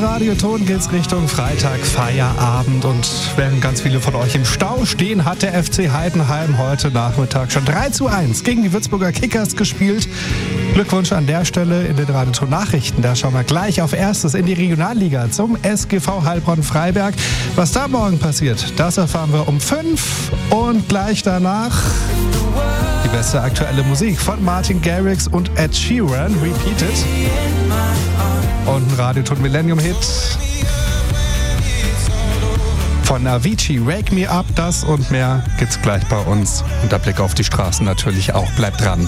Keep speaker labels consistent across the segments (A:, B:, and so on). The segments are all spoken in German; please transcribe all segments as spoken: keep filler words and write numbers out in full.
A: Radioton geht's Richtung Freitag, Feierabend, und während ganz viele von euch im Stau stehen, hat der F C Heidenheim heute Nachmittag schon drei zu eins gegen die Würzburger Kickers gespielt. Glückwunsch an der Stelle in den Radioton Nachrichten. Da schauen wir gleich auf erstes in die Regionalliga zum S G V Heilbronn-Freiberg. Was da morgen passiert, das erfahren wir um fünf und gleich danach die beste aktuelle Musik von Martin Garrix und Ed Sheeran, Repeated. Und ein Radioton Millennium-Hit von Avicii, Wake Me Up. Das und mehr gibt's gleich bei uns. Und der Blick auf die Straßen natürlich auch. Bleibt dran.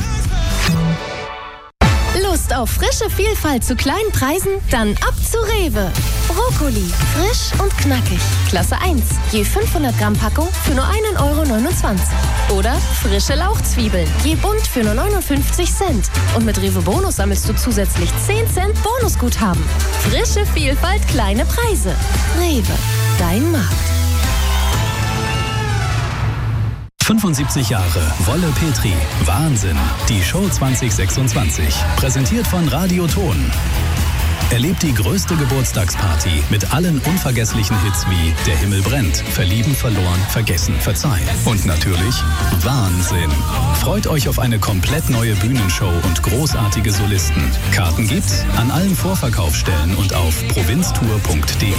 B: Lust auf frische Vielfalt zu kleinen Preisen? Dann ab zu Rewe. Brokkoli, frisch und knackig. Klasse eins, je fünfhundert Gramm Packung für nur ein Euro neunundzwanzig. Oder frische Lauchzwiebeln, je bunt für nur neunundfünfzig Cent. Und mit Rewe Bonus sammelst du zusätzlich zehn Cent Bonusguthaben. Frische Vielfalt, kleine Preise. Rewe, dein Markt.
C: fünfundsiebzig Jahre Wolle Petri. Wahnsinn. Die Show zwanzig sechsundzwanzig. Präsentiert von Radioton. Erlebt die größte Geburtstagsparty mit allen unvergesslichen Hits wie Der Himmel brennt, Verlieben, Verloren, Vergessen, Verzeihen. Und natürlich Wahnsinn. Freut euch auf eine komplett neue Bühnenshow und großartige Solisten. Karten gibt's an allen Vorverkaufsstellen und auf provinztour punkt de.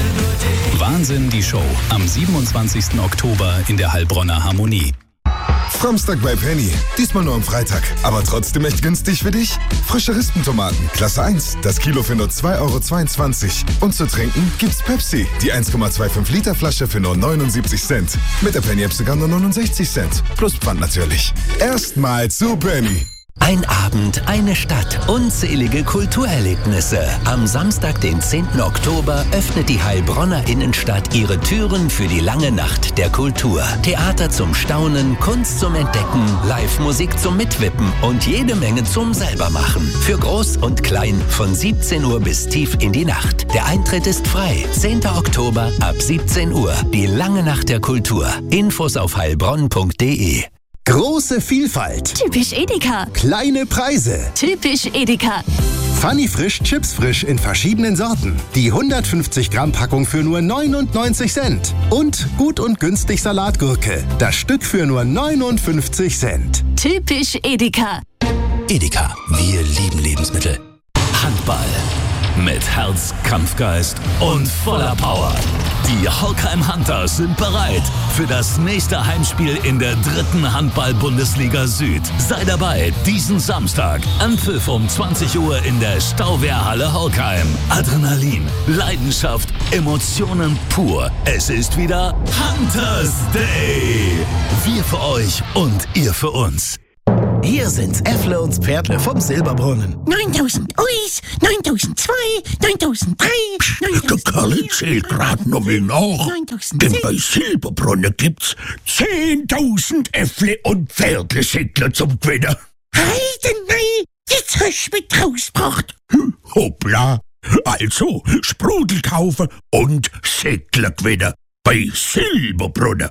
C: Wahnsinn, die Show. Am siebenundzwanzigsten Oktober in der Heilbronner Harmonie.
D: Samstag bei Penny. Diesmal nur am Freitag. Aber trotzdem echt günstig für dich? Frische Rispentomaten. Klasse eins. Das Kilo für nur zwei Euro zweiundzwanzig. Und zu trinken gibt's Pepsi. Die eins Komma fünfundzwanzig Liter Flasche für nur neunundsiebzig Cent. Mit der Penny-App sogar nur neunundsechzig Cent. Plus Pfand natürlich. Erstmal zu Penny.
E: Ein Abend, eine Stadt, unzählige Kulturerlebnisse. Am Samstag, den zehnten Oktober, öffnet die Heilbronner Innenstadt ihre Türen für die lange Nacht der Kultur. Theater zum Staunen, Kunst zum Entdecken, Live-Musik zum Mitwippen und jede Menge zum Selbermachen. Für Groß und Klein von siebzehn Uhr bis tief in die Nacht. Der Eintritt ist frei. zehnten Oktober ab siebzehn Uhr. Die lange Nacht der Kultur. Infos auf heilbronn punkt de.
F: Große Vielfalt.
B: Typisch Edeka.
F: Kleine Preise.
B: Typisch Edeka.
F: Funny Frisch, Chips Frisch in verschiedenen Sorten. Die hundertfünfzig Gramm Packung für nur neunundneunzig Cent. Und gut und günstig Salatgurke. Das Stück für nur neunundfünfzig Cent.
B: Typisch Edeka.
C: Edeka, wir lieben Lebensmittel. Handball. Mit Herz, Kampfgeist und voller Power. Die Holkheim Hunters sind bereit für das nächste Heimspiel in der dritten Handball-Bundesliga Süd. Sei dabei diesen Samstag. Anpfiff um zwanzig Uhr in der Stauwehrhalle Holkheim. Adrenalin, Leidenschaft, Emotionen pur. Es ist wieder Hunters Day. Wir für euch und ihr für uns.
G: Hier sind's Äffle und Pferdle vom Silberbrunnen.
H: neuntausend Uis, neuntausendzwei, neuntausenddrei,
G: Der Kerl zählt grad noch mal nach. Denn bei Silberbrunnen gibt's zehntausend Äffle und Pferdle-Sittler zum Gewinnen.
H: Heidenei, jetzt hast du mich rausgebracht.
G: Hm, hoppla. Also, Sprudel kaufen und Sittler gewinnen. Bei Silberbrunnen.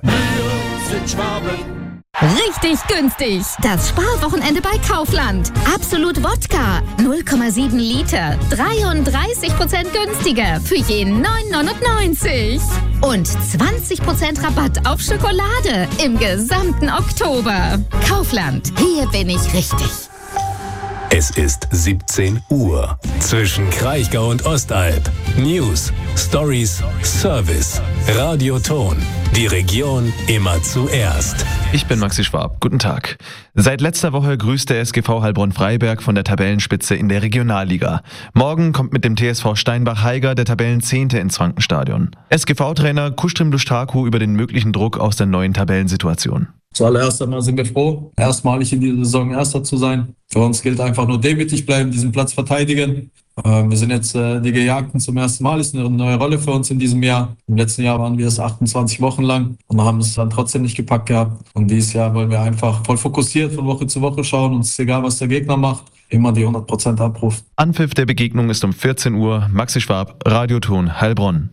I: Richtig günstig. Das Sparwochenende bei Kaufland. Absolut Wodka. null Komma sieben Liter. dreiunddreißig Prozent günstiger. Für je neun neunundneunzig. Und zwanzig Prozent Rabatt auf Schokolade. Im gesamten Oktober. Kaufland. Hier bin ich richtig.
C: Es ist siebzehn Uhr. Zwischen Kraichgau und Ostalb. News, Stories, Service. Radioton. Die Region immer zuerst.
J: Ich bin Maxi Schwab. Guten Tag. Seit letzter Woche grüßt der S G V Heilbronn-Freiberg von der Tabellenspitze in der Regionalliga. Morgen kommt mit dem T S V Steinbach-Heiger der Tabellenzehnte ins Frankenstadion. S G V-Trainer Kustrim Lustaku über den möglichen Druck aus der neuen Tabellensituation.
K: Zuallererst einmal sind wir froh, erstmalig in dieser Saison Erster zu sein. Für uns gilt einfach nur demütig bleiben, diesen Platz verteidigen. Wir sind jetzt die Gejagten zum ersten Mal, ist eine neue Rolle für uns in diesem Jahr. Im letzten Jahr waren wir es achtundzwanzig Wochen lang und haben es dann trotzdem nicht gepackt gehabt. Und dieses Jahr wollen wir einfach voll fokussiert von Woche zu Woche schauen. Uns ist egal, was der Gegner macht, immer die hundert Prozent Abruf.
J: Anpfiff der Begegnung ist um vierzehn Uhr. Maxi Schwab, Radioton Heilbronn.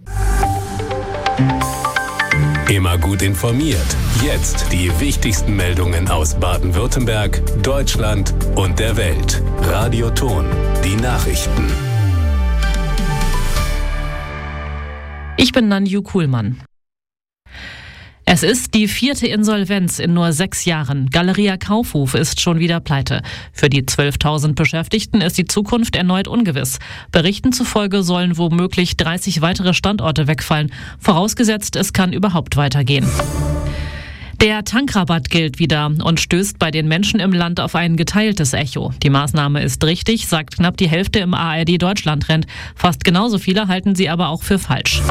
C: Immer gut informiert. Jetzt die wichtigsten Meldungen aus Baden-Württemberg, Deutschland und der Welt. Radioton, die Nachrichten.
L: Ich bin Nanju Kuhlmann. Es ist die vierte Insolvenz in nur sechs Jahren. Galeria Kaufhof ist schon wieder pleite. Für die zwölftausend Beschäftigten ist die Zukunft erneut ungewiss. Berichten zufolge sollen womöglich dreißig weitere Standorte wegfallen. Vorausgesetzt, es kann überhaupt weitergehen. Der Tankrabatt gilt wieder und stößt bei den Menschen im Land auf ein geteiltes Echo. Die Maßnahme ist richtig, sagt knapp die Hälfte im A R D-Deutschland-Trend. Fast genauso viele halten sie aber auch für falsch.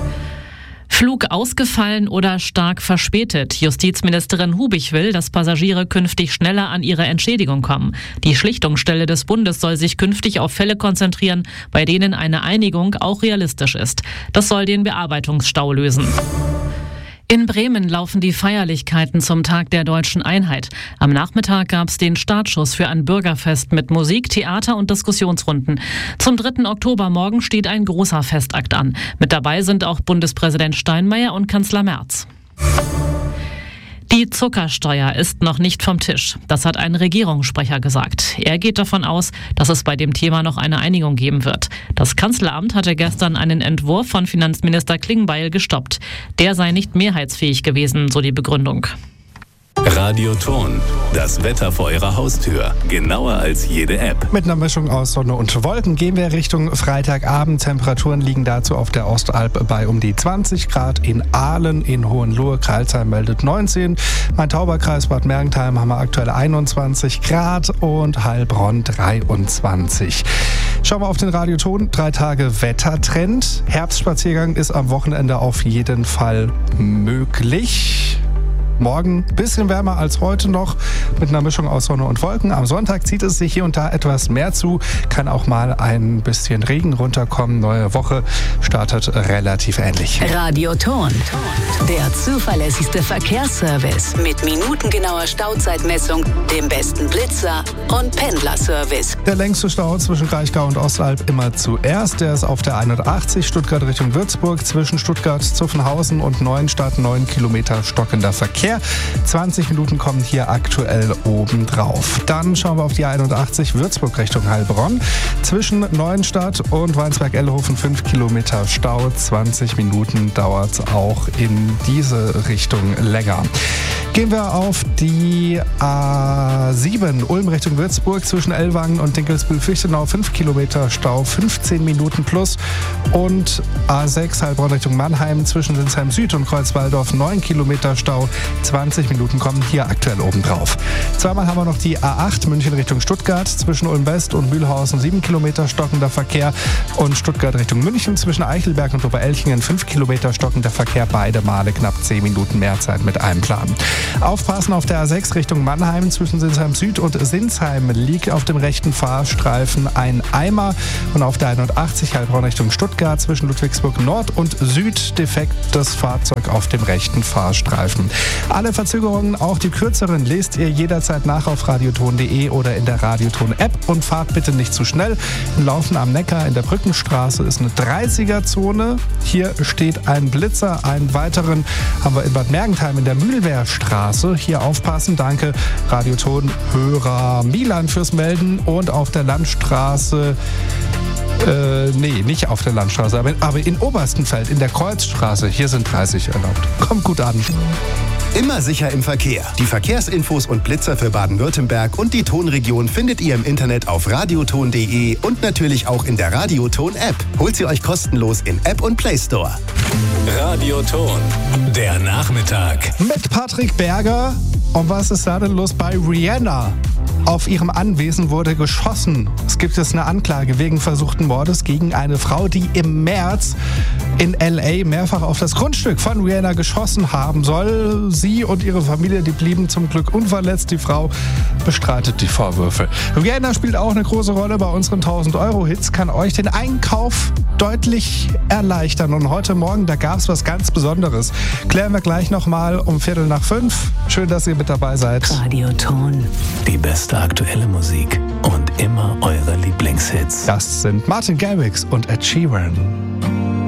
L: Flug ausgefallen oder stark verspätet. Justizministerin Hubich will, dass Passagiere künftig schneller an ihre Entschädigung kommen. Die Schlichtungsstelle des Bundes soll sich künftig auf Fälle konzentrieren, bei denen eine Einigung auch realistisch ist. Das soll den Bearbeitungsstau lösen. In Bremen laufen die Feierlichkeiten zum Tag der Deutschen Einheit. Am Nachmittag gab es den Startschuss für ein Bürgerfest mit Musik, Theater und Diskussionsrunden. Zum dritten Oktober morgen steht ein großer Festakt an. Mit dabei sind auch Bundespräsident Steinmeier und Kanzler Merz. Die Zuckersteuer ist noch nicht vom Tisch. Das hat ein Regierungssprecher gesagt. Er geht davon aus, dass es bei dem Thema noch eine Einigung geben wird. Das Kanzleramt hatte gestern einen Entwurf von Finanzminister Klingbeil gestoppt. Der sei nicht mehrheitsfähig gewesen, so die Begründung.
C: Radio Ton, das Wetter vor Ihrer Haustür. Genauer als jede App.
A: Mit einer Mischung aus Sonne und Wolken gehen wir Richtung Freitagabend. Temperaturen liegen dazu auf der Ostalb bei um die zwanzig Grad. In Aalen, in Hohenlohe, Crailsheim meldet neunzehn. Main-Tauber-Kreis, Bad Mergentheim haben wir aktuell einundzwanzig Grad und Heilbronn dreiundzwanzig. Schauen wir auf den Radioton. Drei Tage Wettertrend. Herbstspaziergang ist am Wochenende auf jeden Fall möglich. Morgen ein bisschen wärmer als heute noch, mit einer Mischung aus Sonne und Wolken. Am Sonntag zieht es sich hier und da etwas mehr zu, kann auch mal ein bisschen Regen runterkommen. Neue Woche startet relativ ähnlich.
M: Radio Ton, der zuverlässigste Verkehrsservice mit minutengenauer Stauzeitmessung, dem besten Blitzer und Pendlerservice.
A: Der längste Stau zwischen Kraichgau und Ostalb immer zuerst. Der ist auf der einundachtzig Stuttgart Richtung Würzburg, zwischen Stuttgart, Zuffenhausen und Neuenstadt, neun Kilometer stockender Verkehr. zwanzig Minuten kommen hier aktuell oben drauf. Dann schauen wir auf die einundachtzig Würzburg Richtung Heilbronn. Zwischen Neuenstadt und Weinsberg-Ellehofen fünf Kilometer Stau. zwanzig Minuten dauert es auch in diese Richtung länger. Gehen wir auf die A sieben Ulm Richtung Würzburg zwischen Ellwangen und Dinkelsbühl-Fichtenau. fünf Kilometer Stau, fünfzehn Minuten plus. Und A sechs Heilbronn Richtung Mannheim zwischen Sinsheim Süd und Kreuzwaldorf. neun Kilometer Stau. zwanzig Minuten kommen hier aktuell oben drauf. Zweimal haben wir noch die A acht München Richtung Stuttgart zwischen Ulm West und Mühlhausen sieben Kilometer stockender Verkehr und Stuttgart Richtung München zwischen Eichelberg und Oberelchingen fünf Kilometer stockender Verkehr, beide Male knapp zehn Minuten mehr Zeit mit einem Plan. Aufpassen auf der A sechs Richtung Mannheim zwischen Sinsheim Süd und Sinsheim liegt auf dem rechten Fahrstreifen ein Eimer und auf der einundachtzig Heilbronn Richtung Stuttgart zwischen Ludwigsburg Nord und Süd defektes Fahrzeug auf dem rechten Fahrstreifen. Alle Verzögerungen, auch die kürzeren, lest ihr jederzeit nach auf radioton punkt de oder in der Radioton-App und fahrt bitte nicht zu schnell. In Laufen am Neckar in der Brückenstraße ist eine dreißiger-Zone. Hier steht ein Blitzer. Einen weiteren haben wir in Bad Mergentheim in der Mühlwehrstraße. Hier aufpassen. Danke Radioton-Hörer Milan fürs Melden. Und auf der Landstraße Äh, nee, nicht auf der Landstraße, aber, aber in Oberstenfeld, in der Kreuzstraße. Hier sind dreißig erlaubt. Kommt gut an.
F: Immer sicher im Verkehr. Die Verkehrsinfos und Blitzer für Baden-Württemberg und die Tonregion findet ihr im Internet auf radioton punkt de und natürlich auch in der Radioton-App. Holt sie euch kostenlos in App und Play Store.
C: Radioton, der Nachmittag.
A: Mit Patrick Berger. Und was ist da denn los bei Rihanna? Auf ihrem Anwesen wurde geschossen. Es gibt jetzt eine Anklage wegen versuchten Mordes gegen eine Frau, die im März in L A mehrfach auf das Grundstück von Rihanna geschossen haben soll. Sie und ihre Familie, die blieben zum Glück unverletzt. Die Frau bestreitet die Vorwürfe. Rihanna spielt auch eine große Rolle bei unseren tausend-Euro-Hits, kann euch den Einkauf deutlich erleichtern. Und heute Morgen, da gab es was ganz Besonderes. Klären wir gleich nochmal um Viertel nach fünf. Schön, dass ihr mit dabei seid.
M: Radioton.
C: Die beste aktuelle Musik und immer eure Lieblingshits.
A: Das sind Martin Garrix und Ed Sheeran.